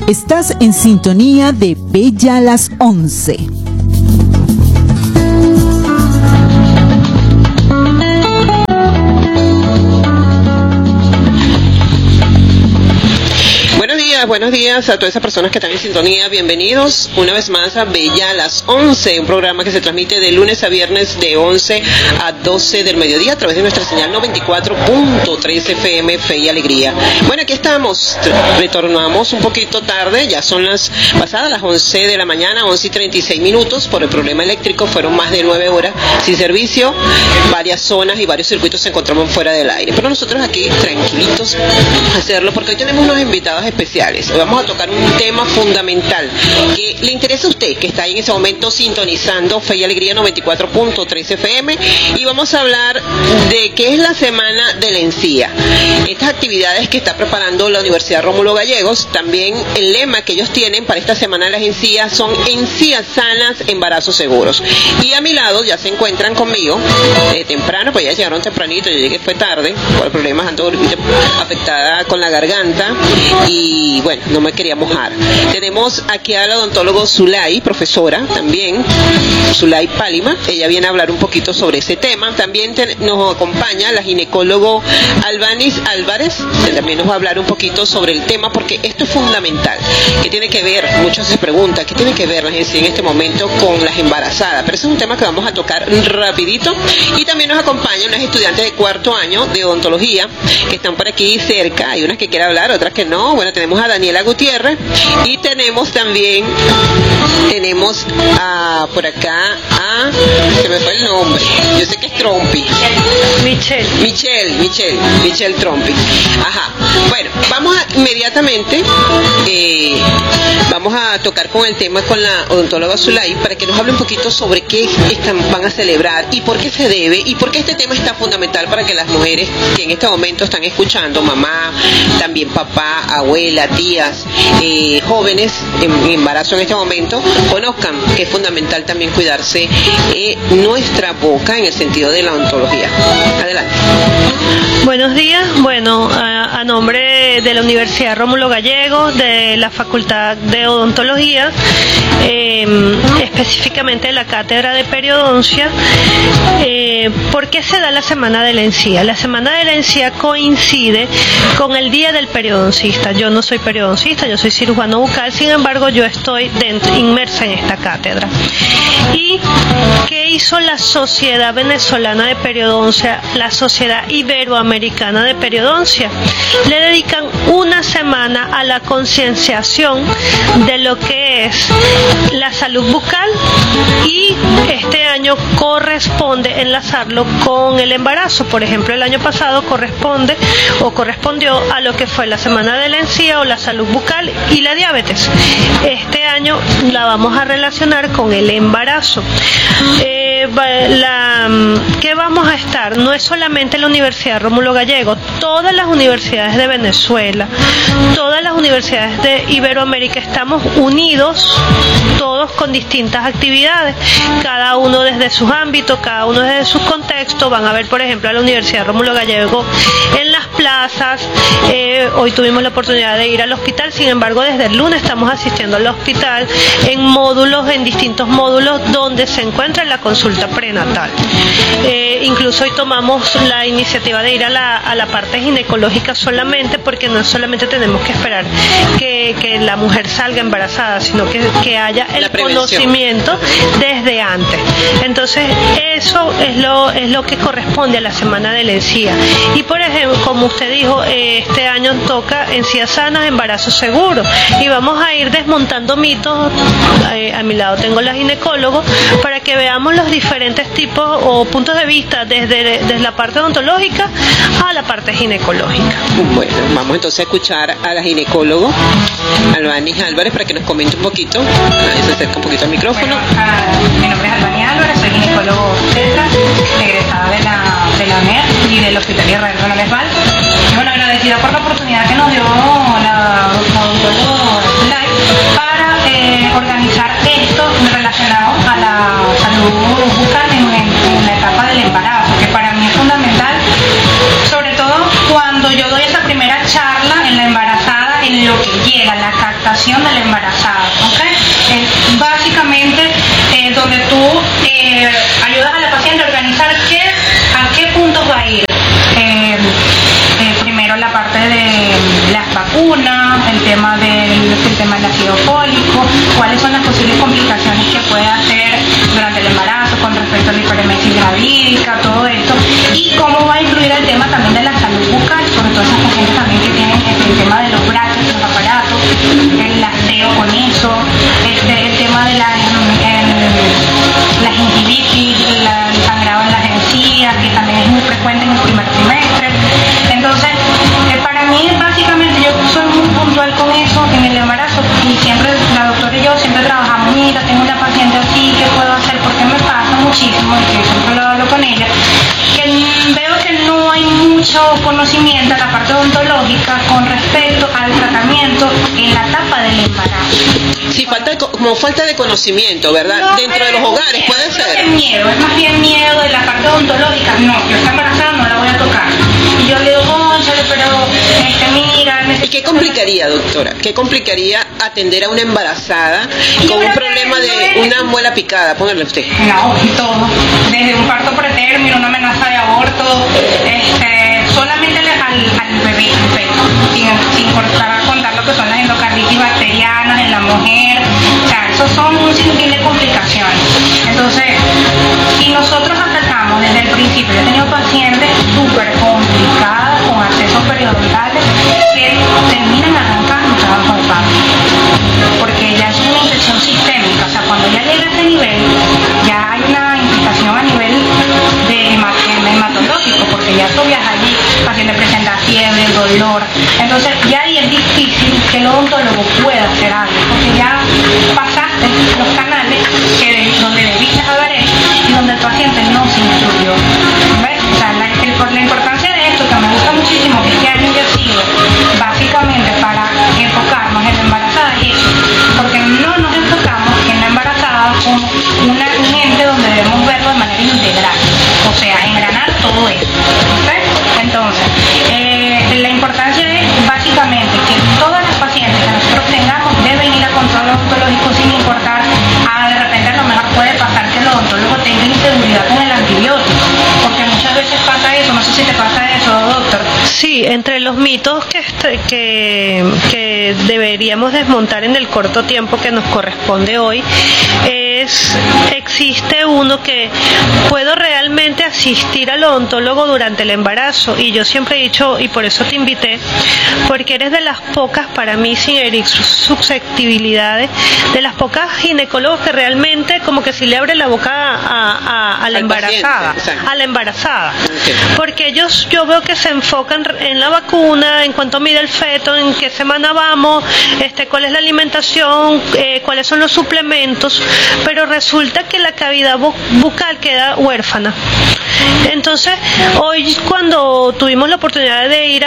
Estás en sintonía de Bella a las 11. Buenos días a todas esas personas que están en sintonía. Bienvenidos una vez más a Bella a las 11, un programa que se transmite de lunes a viernes de 11 a 12 del mediodía a través de nuestra señal 94.3 FM Fe y Alegría. Bueno, aquí estamos, retornamos un poquito tarde, ya son pasadas las 11 de la mañana, 11:36 por el problema eléctrico. Fueron más de 9 horas sin servicio, varias zonas y varios circuitos se encontraban fuera del aire, pero nosotros aquí tranquilitos a hacerlo porque hoy tenemos unos invitados especiales. Hoy vamos a tocar un tema fundamental que le interesa a usted, que está ahí en ese momento sintonizando Fe y Alegría 94.3 FM, y vamos a hablar de qué es la Semana de la Encía. Estas actividades que está preparando la Universidad Rómulo Gallegos, también el lema que ellos tienen para esta Semana de las Encías son Encías sanas, embarazos seguros. Y a mi lado ya se encuentran conmigo temprano, pues ya llegaron tempranito, yo llegué fue tarde, por problemas, ando afectada con la garganta y bueno, no me quería mojar. Tenemos aquí al odontólogo Zulay, profesora también, Zulay Pálima. Ella viene a hablar un poquito sobre ese tema. También nos acompaña la ginecólogo Albanis Álvarez, que también nos va a hablar un poquito sobre el tema, porque esto es fundamental. ¿Qué tiene que ver? Muchos se preguntan, ¿qué tiene que ver la agencia en este momento con las embarazadas? Pero ese es un tema que vamos a tocar rapidito. Y también nos acompañan unas estudiantes de cuarto año de odontología que están por aquí cerca. Hay unas que quieren hablar, otras que no. Bueno, tenemos a Daniela Gutiérrez y tenemos también por acá se me fue el nombre, yo sé que es Trompi, Michelle Trompi. Ajá, bueno, vamos inmediatamente vamos a tocar con el tema con la odontóloga Zulay para que nos hable un poquito sobre qué van a celebrar y por qué se debe y por qué este tema está fundamental para que las mujeres que en este momento están escuchando, mamá, también papá, abuela, tías, jóvenes en embarazo en este momento, conozcan que es fundamental también cuidarse nuestra boca en el sentido de la odontología. Adelante. Buenos días. Bueno, a nombre de la Universidad Rómulo Gallegos, de la Facultad de Odontología, específicamente de la Cátedra de Periodoncia, ¿por qué se da la Semana de la Encía? La Semana de la Encía coincide con el Día del Periodoncista. Yo no soy periodoncista, yo soy cirujano bucal, sin embargo yo estoy inmersa en esta cátedra. ¿Y qué hizo la Sociedad Venezolana de Periodoncia, la Sociedad Iberoamericana de Periodoncia? Le dedican una semana a la concienciación de lo que es la salud bucal, y este año corresponde enlazarlo con el embarazo. Por ejemplo, el año pasado correspondió a lo que fue la Semana de la Encía o la salud bucal y la diabetes. Este año la vamos a relacionar con el embarazo. ¿Qué vamos a estar? No es solamente la Universidad Rómulo Gallegos, todas las universidades de Venezuela, todas las universidades de Iberoamérica estamos unidos, todos con distintas actividades, cada uno desde sus ámbitos, cada uno desde sus contextos. Van a ver, por ejemplo, a la Universidad Rómulo Gallegos en las plazas. Hoy tuvimos la oportunidad de ir al hospital, sin embargo desde el lunes estamos asistiendo al hospital en distintos módulos donde se encuentra la consulta prenatal. Incluso hoy tomamos la iniciativa de ir a la parte ginecológica solamente, porque no solamente tenemos que esperar que la mujer salga embarazada, sino que haya el conocimiento desde antes. Entonces eso es lo que corresponde a la Semana de la Encía. Y por ejemplo, como usted dijo, este año toca Encías sanas, embarazo seguro, y vamos a ir desmontando mitos. A mi lado tengo la ginecóloga para que veamos los diferentes tipos o puntos de vista desde la parte odontológica a la parte ginecológica. Bueno, vamos entonces a escuchar a la ginecóloga Albanis Álvarez para que nos comente un poquito. Se acerca un poquito al micrófono. Bueno, mi nombre es Albanis Álvarez, soy ginecólogo obstetra, egresada de la UNED y del Hospital Israel González Val. Y bueno, agradecida por la oportunidad que nos dio la odontóloga Zulay para organizar esto relacionado a la salud bucal en la etapa del embarazo, que para mí es fundamental, sobre todo cuando yo doy esa primera charla en la embarazada, en lo que llega, la captación de la embarazada, ¿ok? Es básicamente donde tú ayudas a la paciente a organizar a qué puntos va a ir. Primero la parte de las vacunas, el tema del ácido fólico, cuáles son las posibles complicaciones que puede hacer durante el embarazo con respecto a la hiperemesis gravídica, todo esto, y cómo va a influir el tema también de la salud bucal, sobre todo esas pacientes también que tienen el tema de los brackets, los aparatos, el aseo con eso, el tema de la gingivitis, el sangrado en las encías, que también es muy frecuente en el primer trimestre. Entonces, para mí básicamente yo soy muy puntual con eso en el embarazo, y siempre la doctora y yo siempre trabajamos, mira, tengo una paciente así, ¿qué puedo hacer? Porque me pasa muchísimo, y que siempre lo hablo con ella, que veo que no hay mucho conocimiento en la parte odontológica con respecto al tratamiento en la etapa del embarazo. Sí, como falta de conocimiento, ¿verdad? No, dentro de los hogares, puede ser. Es miedo, es más bien miedo de la parte odontológica. No, yo esta embarazada no la voy a tocar. Y yo le digo, cónchale, pero mira... ¿Y qué complicaría, doctora? ¿Qué complicaría atender a una embarazada con un problema de una muela picada? Póngale usted. No, todo. Desde un parto pretérmino, una amenaza de aborto, solamente al bebé, sin contar lo que son las endocarditis bacterianas en la mujer. O sea, esos son un sinfín de complicaciones. Entonces, si nosotros atacamos desde el principio, yo he tenido pacientes súper complicadas con accesos periodontales que terminan arrancando trabajo de parto, porque ya es una infección sistémica. O sea, cuando ya llega a ese nivel, ya hay una infestación a nivel de hematológico, porque ya tú viajas allí, el paciente presenta fiebre, dolor. Entonces, ya ahí es difícil que el odontólogo pueda hacer algo, porque ya pasaste los canales donde debiste haber hecho y donde el paciente no se instruyó. ¿Ves? O sea, la importancia de esto, que me gusta muchísimo, que este año ya sigue, básicamente para enfocarnos en la embarazada, es eso, porque no nos enfocamos en la embarazada como un ente donde debemos verlo de manera integral, o sea, engranar todo esto. ¿Sí? Entonces, la importancia es básicamente que todas las pacientes que nosotros tengamos deben ir a control odontológico sin importar, de repente a lo mejor puede pasar que el odontólogo tenga inseguridad con el antibiótico, porque muchas veces pasa eso, no sé si te pasa eso, doctor. Sí, entre los mitos que deberíamos desmontar en el corto tiempo que nos corresponde hoy, existe uno que puedo realmente asistir al odontólogo durante el embarazo, y yo siempre he dicho, y por eso te invité, porque eres de las pocas, para mí sin herir susceptibilidades, de las pocas ginecólogos que realmente como que si le abre la boca a la embarazada, Okay. Porque yo veo que se enfocan en la vacuna, en cuánto mide el feto, en qué semana vamos, cuál es la alimentación, cuáles son los suplementos, pero resulta que la cavidad bucal queda huérfana. Entonces, hoy cuando tuvimos la oportunidad de ir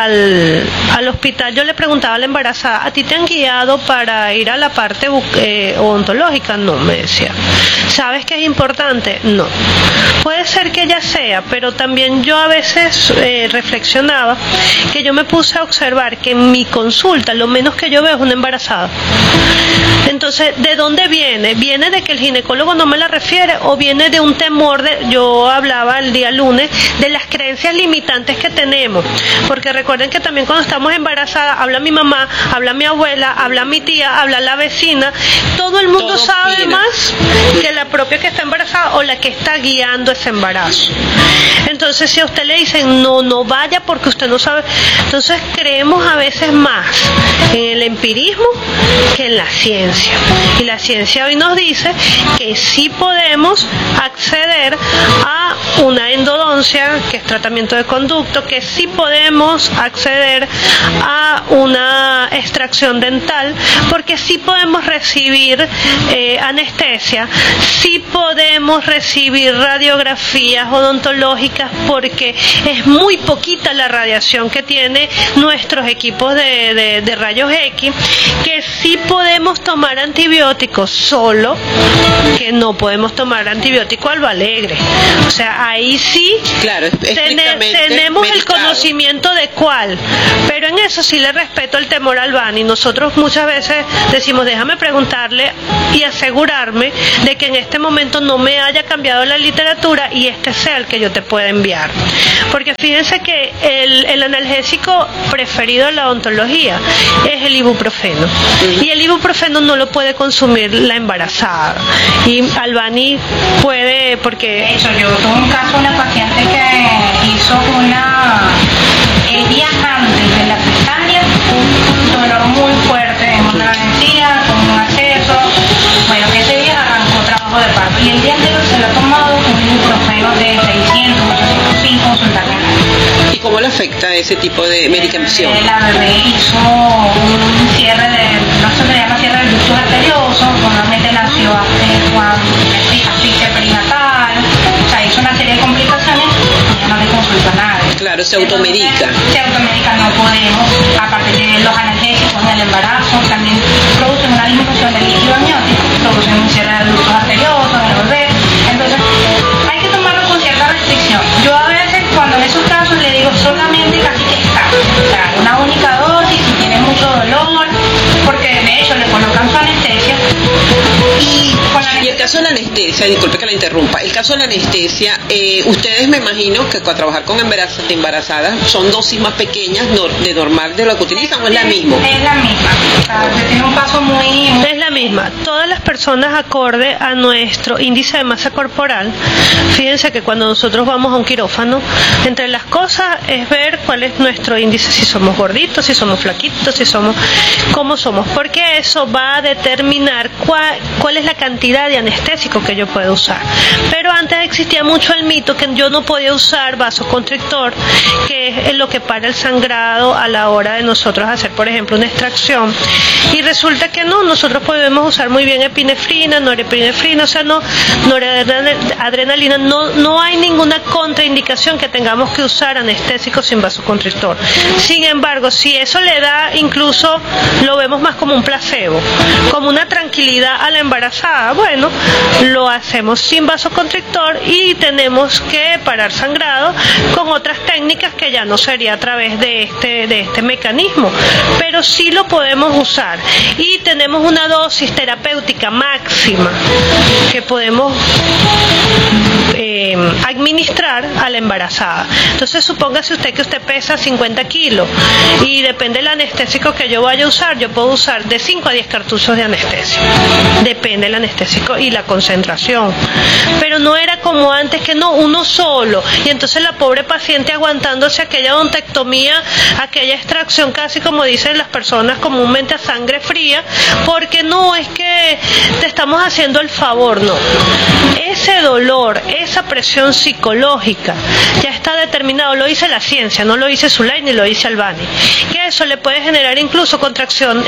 al hospital, yo le preguntaba a la embarazada, ¿a ti te han guiado para ir a la parte odontológica? No, me decía. ¿Sabes qué es importante? No. Puede ser que ella sea, pero también yo a veces reflexionaba que yo me puse a observar que en mi consulta lo menos que yo veo es una embarazada. Entonces, ¿de dónde viene? ¿Viene de que el ginecólogo no me la refiere o viene de un temor yo hablaba el día lunes de las creencias limitantes que tenemos? Porque recuerden que también cuando estamos embarazadas habla mi mamá, habla mi abuela, habla mi tía, habla la vecina, todo el mundo sabe más que la propia que está embarazada o la que está guiando ese embarazo. Entonces, si a usted le dicen no vaya porque usted no sabe, entonces creemos a veces más en el empirismo que en la ciencia, y la ciencia hoy nos dice que sí podemos acceder a una endodoncia, que es tratamiento de conducto, que sí podemos acceder a una extracción dental, porque sí podemos recibir anestesia, sí podemos recibir radiografías odontológicas, porque es muy poquita la radiación que tiene nuestros equipos de rayos X, que sí podemos tomar antibióticos, solo que no podemos tomar antibiótico algo alegre. O sea, ahí sí claro, tenemos medicado. El conocimiento de cuál, pero en eso sí le respeto el temor Albani, nosotros muchas veces decimos, déjame preguntarle y asegurarme de que en este momento no me haya cambiado la literatura y este sea el que yo te pueda enviar. Porque fíjense que el analgésico preferido de la odontología es el ibuprofeno. Y el ibuprofeno no lo puede consumir la embarazada. Y Albani puede, porque... De hecho, yo tuve un caso de una paciente que hizo el día antes de la cesárea, un dolor muy fuerte en una encía, con un acceso. Bueno, ese día arrancó trabajo de parto. Y el día anterior se lo ha tomado un ibuprofeno de 600, 800 sin consultar con nadie. ¿Y cómo le afecta ese tipo de medicación? La bebé hizo un cierre no se llama cierre del ducto arterioso, normalmente nació asfixia perinatal, o sea, hizo una serie de complicaciones y ya no le consulta a nadie. Claro, se automedica. Se automedica, no podemos, aparte de los analgésicos en el embarazo, también producen una disminución del líquido amniótico, producen un cierre del ducto arterioso en el bebé, entonces hay que tomarlo con cierta restricción. Yo a veces cuando en esos casos le digo solamente casi que está, o sea, una única dosis si tiene mucho dolor, porque de hecho le colocan su anestesia y el caso de la anestesia, disculpe que la interrumpa, el caso de la anestesia, ustedes me imagino que al trabajar con embarazadas son dosis más pequeñas de normal de lo que utilizan, ¿o es la misma? Es la misma, o sea, se tiene un paso muy... Es la misma. Todas las personas acorde a nuestro índice de masa corporal, fíjense que cuando nosotros vamos a un quirófano, entre las cosas es ver cuál es nuestro índice, si somos gorditos, si somos flaquitos, si somos, cómo somos, porque eso va a determinar cuál es la cantidad de anestésico que yo puedo usar. Pero antes existía mucho el mito que yo no podía usar vasoconstrictor, que es lo que para el sangrado a la hora de nosotros hacer, por ejemplo, una extracción. Y resulta que no, nosotros podemos usar muy bien epinefrina, norepinefrina, o sea, noradrenalina, no hay ninguna contraindicación que tengamos que usar anestésico sin vasoconstrictor. Sin embargo, si eso le da, incluso lo vemos más como un placebo, como una tranquilidad a la embarazada, bueno, lo hacemos sin vasoconstrictor y tenemos que parar sangrado con otras técnicas que ya no sería a través de este mecanismo, pero sí lo podemos usar y tenemos una dosis terapéutica máxima que podemos administrar a la embarazada. Entonces supóngase usted que usted pesa 50 kilos y depende del anestésico que yo vaya a usar, yo puedo usar de 5 a 10 cartuchos de anestesia, depende del anestésico y la concentración, pero no era como antes que no, uno solo, y entonces la pobre paciente aguantándose aquella odontectomía, aquella extracción casi como dicen las personas comúnmente a sangre fría, porque no es que te estamos haciendo el favor, no, ese dolor, esa presión psicológica ya está determinado, lo dice la ciencia, no lo dice Zulay ni lo dice Albani, que eso le puede generar incluso contracciones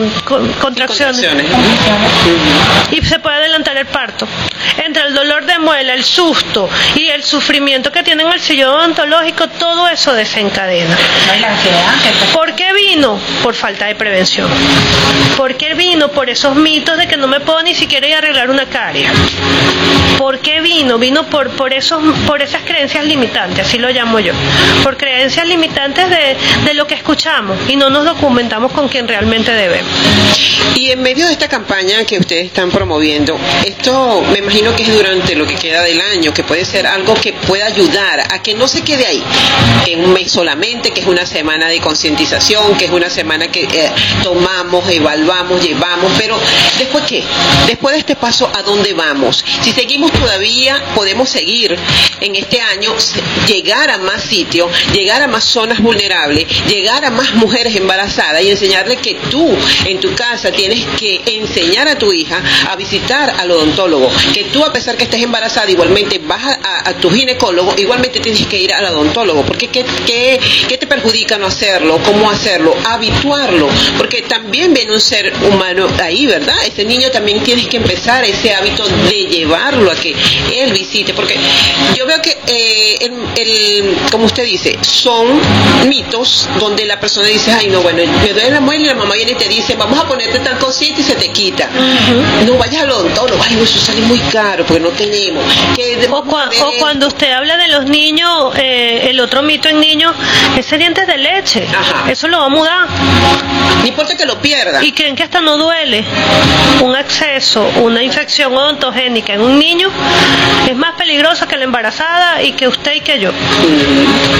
y se puede adelantar el parto. Entre el dolor de muela, el susto y el sufrimiento que tienen el sillón odontológico, todo eso desencadena. No hay la ansiedad. ¿Por qué vino? Por falta de prevención. ¿Por qué vino? Por esos mitos de que no me puedo ni siquiera ir a arreglar una carie. ¿Por qué vino? Vino por esas creencias limitantes, así lo llamo yo. Por creencias limitantes de lo que escuchamos y no nos documentamos con quien realmente debemos. Y en medio de esta campaña que ustedes están promoviendo, esto me imagino que es durante lo que queda del año, que puede ser algo que pueda ayudar a que no se quede ahí en un mes solamente, que es una semana de concientización, que es una semana que tomamos, evaluamos, llevamos, pero ¿después qué? Después de este paso, ¿a dónde vamos? Si seguimos todavía, podemos seguir en este año, llegar a más sitios, llegar a más zonas vulnerables, llegar a más mujeres embarazadas y enseñarle que tú en tu casa tienes que enseñar a tu hija a visitar al odontólogo, que tú a pesar que estés embarazada igualmente vas a tu ginecólogo, igualmente tienes que ir al odontólogo, porque ¿qué te perjudica no hacerlo? ¿Cómo hacerlo? Habituarlo, porque también viene un ser humano ahí, ¿verdad? Ese niño también tienes que empezar ese hábito de llevarlo a que él visite, porque yo veo que como usted dice, son mitos donde la persona dice, ay no, bueno, me duele la muela y la mamá viene y te dice, vamos a ponerte tal cosita y se te quita. no vayas al odontólogo, ay, eso sale muy caro porque no tenemos. O cuando usted habla de los niños, el otro mito en niños, ese diente es de leche. Ajá. Eso lo va a mudar. No importa que lo pierda. Y creen que hasta no duele. Un acceso, una infección odontogénica en un niño es más peligrosa que la embarazada y que usted y que yo.